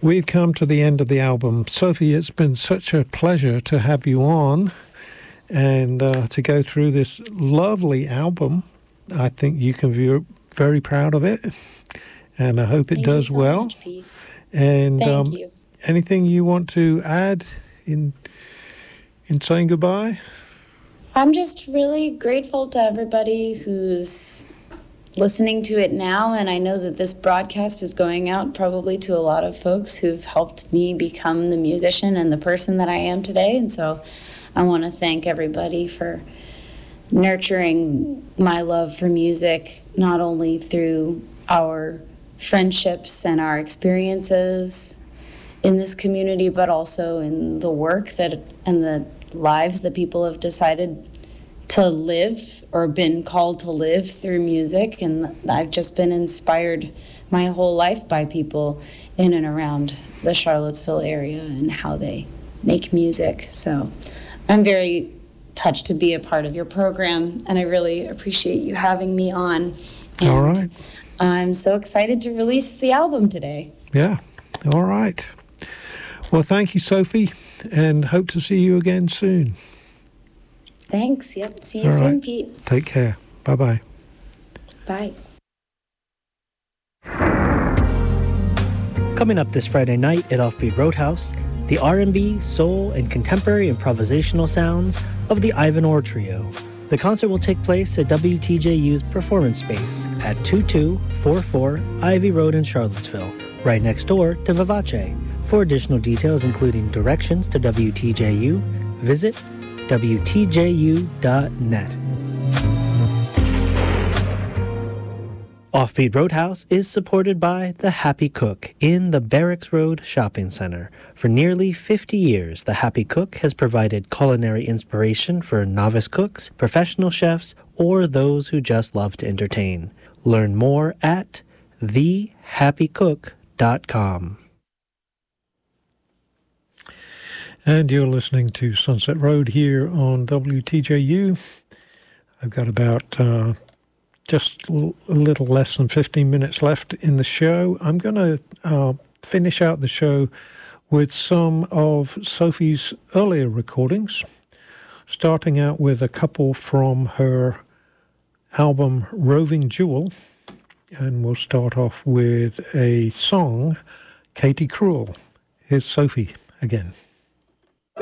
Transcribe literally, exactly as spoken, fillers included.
we've come to the end of the album. Sophie, it's been such a pleasure to have you on and uh, to go through this lovely album. I think you can be very proud of it, and I hope it Thank does you so well. much, Pete. And Thank um, you. anything you want to add in in saying goodbye? I'm just really grateful to everybody who's listening to it now, and I know that this broadcast is going out probably to a lot of folks who've helped me become the musician and the person that I am today, and so I want to thank everybody for nurturing my love for music, not only through our friendships and our experiences in this community, but also in the work that and the lives that people have decided to live or been called to live through music. And I've just been inspired my whole life by people in and around the Charlottesville area and how they make music. So I'm very touched to be a part of your program, and I really appreciate you having me on. And all right. I'm so excited to release the album today. Yeah. All right. Well, thank you, Sophie, and hope to see you again soon. Thanks. Yep. See you All soon, right. Pete. Take care. Bye-bye. Bye. Coming up this Friday night at Offbeat Roadhouse, the R and B, soul, and contemporary improvisational sounds of the Ivan Orr Trio. The concert will take place at W T J U's Performance Space at twenty-two forty-four Ivy Road in Charlottesville, right next door to Vivace. For additional details, including directions to W T J U, visit W T J U dot net. Offbeat Roadhouse is supported by The Happy Cook in the Barracks Road Shopping Center. For nearly fifty years, The Happy Cook has provided culinary inspiration for novice cooks, professional chefs, or those who just love to entertain. Learn more at the happy cook dot com. And you're listening to Sunset Road here on W T J U. I've got about uh, just a little less than fifteen minutes left in the show. I'm going to uh, finish out the show with some of Sophie's earlier recordings, starting out with a couple from her album Roving Jewel. And we'll start off with a song, Katie Cruel. Here's Sophie again.